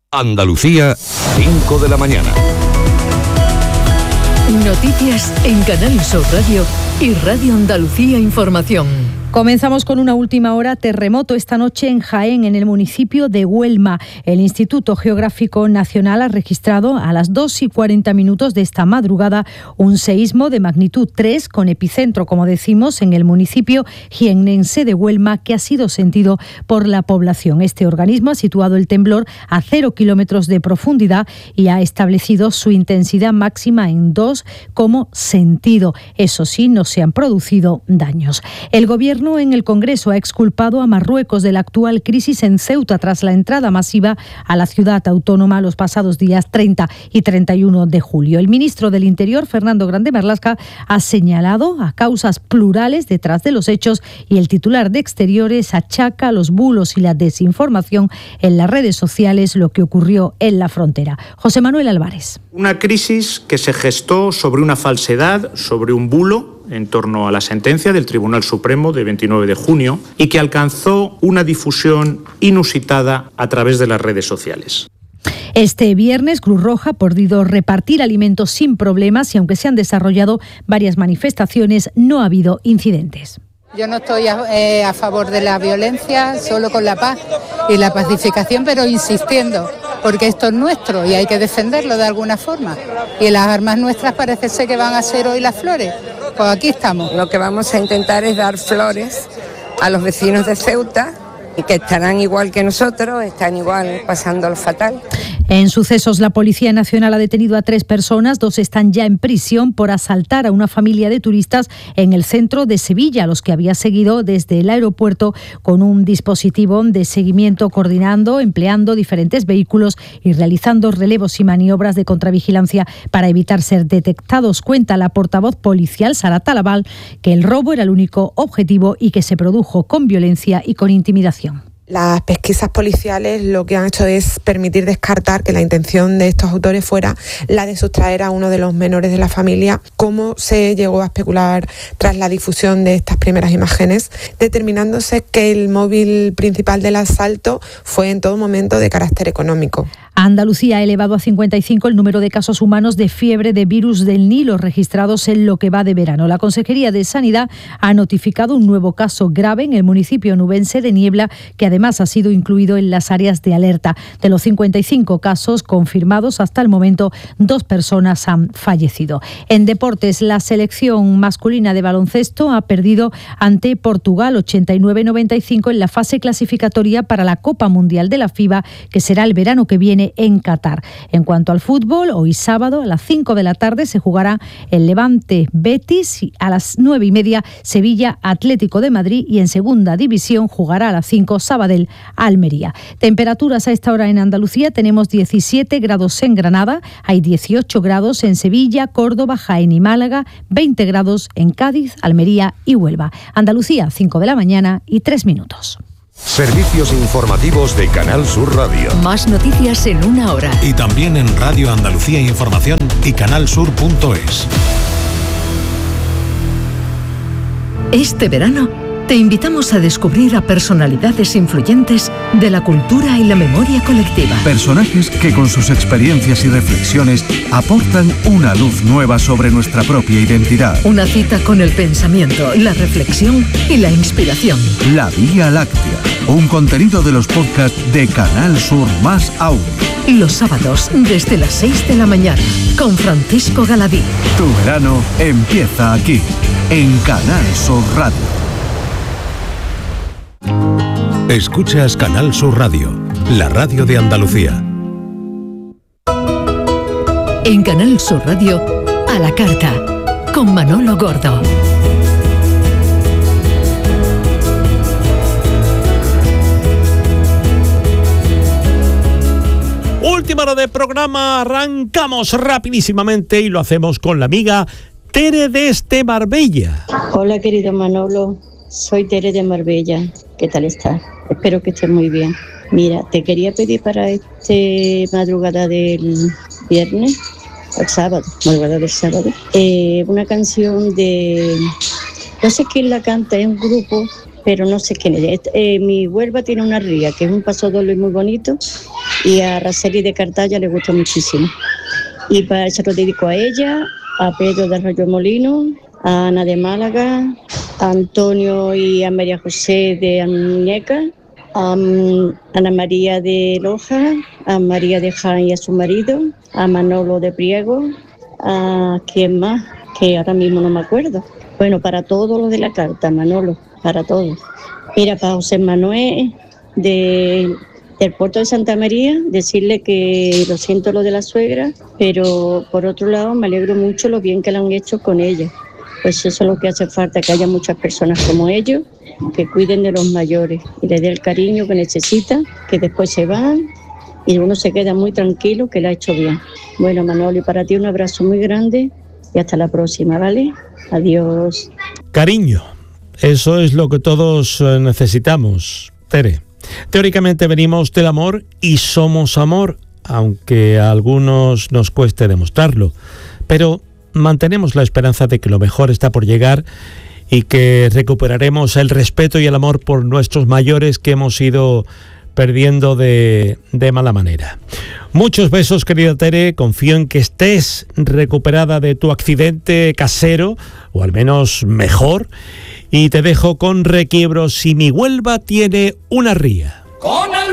Andalucía, 5 de la mañana. Noticias en Canal Sur Radio y Radio Andalucía Información. Comenzamos con una última hora. Terremoto esta noche en Jaén, en el municipio de Huelma. El Instituto Geográfico Nacional ha registrado a las 2:40 de esta madrugada un seísmo de magnitud 3 con epicentro, como decimos, en el municipio jiennense de Huelma, que ha sido sentido por la población. Este organismo ha situado el temblor a 0 kilómetros de profundidad y ha establecido su intensidad máxima en 2 como sentido. Eso sí, no se han producido daños. El Gobierno en el Congreso ha exculpado a Marruecos de la actual crisis en Ceuta tras la entrada masiva a la ciudad autónoma los pasados días 30 y 31 de julio. El ministro del Interior, Fernando Grande Marlaska, ha señalado a causas plurales detrás de los hechos y el titular de Exteriores achaca los bulos y la desinformación en las redes sociales lo que ocurrió en la frontera. José Manuel Álvarez. Una crisis que se gestó sobre una falsedad, sobre un bulo en torno a la sentencia del Tribunal Supremo de 29 de junio y que alcanzó una difusión inusitada a través de las redes sociales. Este viernes, Cruz Roja ha podido repartir alimentos sin problemas y aunque se han desarrollado varias manifestaciones, no ha habido incidentes. Yo no estoy a favor de la violencia, solo con la paz y la pacificación, pero insistiendo, porque esto es nuestro y hay que defenderlo de alguna forma. Y las armas nuestras parece ser que van a ser hoy las flores. Pues aquí estamos. Lo que vamos a intentar es dar flores a los vecinos de Ceuta, que estarán igual que nosotros, están igual pasándolo fatal. En sucesos, la Policía Nacional ha detenido a 3 personas, 2 están ya en prisión por asaltar a una familia de turistas en el centro de Sevilla, a los que había seguido desde el aeropuerto con un dispositivo de seguimiento coordinando, empleando diferentes vehículos y realizando relevos y maniobras de contravigilancia para evitar ser detectados. Cuenta la portavoz policial, Sara Talabal, que el robo era el único objetivo y que se produjo con violencia y con intimidación. Las pesquisas policiales lo que han hecho es permitir descartar que la intención de estos autores fuera la de sustraer a uno de los menores de la familia, como se llegó a especular tras la difusión de estas primeras imágenes, determinándose que el móvil principal del asalto fue en todo momento de carácter económico. Andalucía ha elevado a 55 el número de casos humanos de fiebre de virus del Nilo registrados en lo que va de verano. La Consejería de Sanidad ha notificado un nuevo caso grave en el municipio nubense de Niebla, que además ha sido incluido en las áreas de alerta. De los 55 casos confirmados hasta el momento, 2 personas han fallecido. En deportes, la selección masculina de baloncesto ha perdido ante Portugal 89-95 en la fase clasificatoria para la Copa Mundial de la FIBA, que será el verano que viene en Qatar. En cuanto al fútbol, hoy sábado a las 5 de la tarde se jugará el Levante Betis y a las 9:30 Sevilla Atlético de Madrid, y en segunda división jugará a las 5 Sabadell Almería. Temperaturas a esta hora en Andalucía: tenemos 17 grados en Granada, hay 18 grados en Sevilla, Córdoba, Jaén y Málaga, 20 grados en Cádiz, Almería y Huelva. Andalucía, 5 de la mañana y 3 minutos. Servicios informativos de Canal Sur Radio. Más noticias en una hora. Y también en Radio Andalucía Información y canalsur.es. Este verano te invitamos a descubrir a personalidades influyentes de la cultura y la memoria colectiva. Personajes que con sus experiencias y reflexiones aportan una luz nueva sobre nuestra propia identidad. Una cita con el pensamiento, la reflexión y la inspiración. La Vía Láctea, un contenido de los podcasts de Canal Sur Más Audio. Los sábados desde las 6 de la mañana con Francisco Galadí. Tu verano empieza aquí, en Canal Sur Radio. Escuchas Canal Sur Radio, la radio de Andalucía. En Canal Sur Radio, a la carta, con Manolo Gordo. Última hora de programa, arrancamos rapidísimamente y lo hacemos con la amiga Tere desde Marbella. Hola querido Manolo, soy Tere de Marbella. ¿Qué tal estás? Espero que estés muy bien. Mira, te quería pedir para madrugada del viernes, madrugada del sábado, una canción de, no sé quién la canta, es un grupo, pero no sé quién es. Mi Huelva tiene una ría, que es un pasodoble muy bonito, Y a Araceli de Cartaya le gusta muchísimo. Y se lo dedico a ella, a Pedro de Arroyo Molino, a Ana de Málaga, a Antonio y a María José de Muñeca, a Ana María de Loja, a María de Jaén y a su marido, a Manolo de Priego, a quién más, que ahora mismo no me acuerdo. Bueno, para todos los de la carta, Manolo, para todos. Mira, para José Manuel del puerto de Santa María, decirle que lo siento lo de la suegra, pero por otro lado me alegro mucho lo bien que lo han hecho con ella. Pues eso es lo que hace falta, que haya muchas personas como ellos, que cuiden de los mayores y les dé el cariño que necesitan, que después se van y uno se queda muy tranquilo que lo ha hecho bien. Bueno, Manolo, y para ti un abrazo muy grande y hasta la próxima, ¿vale? Adiós. Cariño, eso es lo que todos necesitamos, Tere. Teóricamente venimos del amor y somos amor, aunque a algunos nos cueste demostrarlo, pero mantenemos la esperanza de que lo mejor está por llegar y que recuperaremos el respeto y el amor por nuestros mayores que hemos ido perdiendo de mala manera. Muchos besos, querida Tere, confío en que estés recuperada de tu accidente casero, o al menos mejor, y te dejo con Requiebros si mi Huelva tiene una ría.